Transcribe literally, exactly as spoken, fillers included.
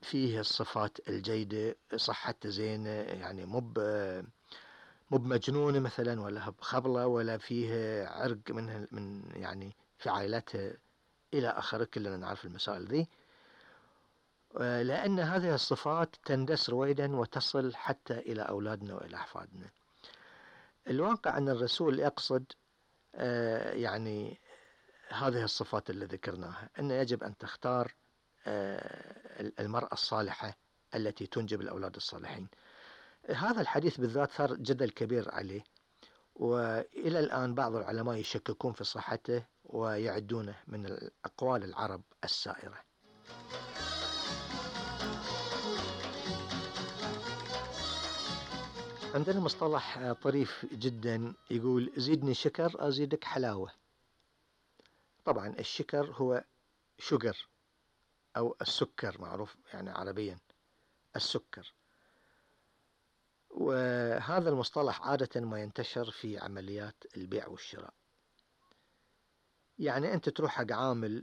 فيه الصفات الجيدة، صحته زينة، يعني مو مو بمجنونة مثلا ولا بخبلة ولا فيه عرق من من يعني في عائلتها إلى آخره. كلنا نعرف المسائل ذي، لأن هذه الصفات تندس رويدا وتصل حتى إلى أولادنا وإلى أحفادنا. الواقع أن الرسول يقصد يعني هذه الصفات اللي ذكرناها، أن يجب أن تختار المرأة الصالحة التي تنجب الأولاد الصالحين. هذا الحديث بالذات ثار جدل كبير عليه، وإلى الآن بعض العلماء يشككون في صحته ويعدونه من الأقوال العرب السائرة. عندنا مصطلح طريف جدا يقول: زيدني شكر أزيدك حلاوة. طبعا الشكر هو شجر أو السكر، معروف يعني عربيا السكر، وهذا المصطلح عادة ما ينتشر في عمليات البيع والشراء. يعني أنت تروح حق عامل